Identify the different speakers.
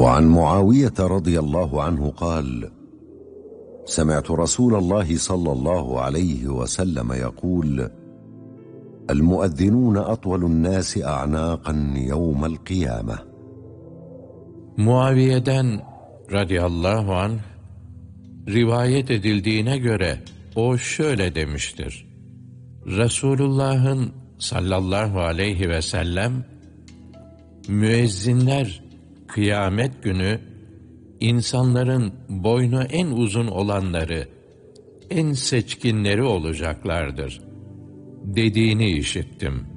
Speaker 1: وعن معاوية رضي الله عنه قال: سمعت رسول الله صلى الله عليه وسلم يقول: المؤذنون أطول الناس أعناقا يوم القيامة.
Speaker 2: Muaviye'den radıyallahu anh rivayet edildiğine göre o şöyle demiştir: Resulullah'ın sallallahu aleyhi ve sellem, müezzinler kıyamet günü insanların boynu en uzun olanları, en seçkinleri olacaklardır dediğini işittim.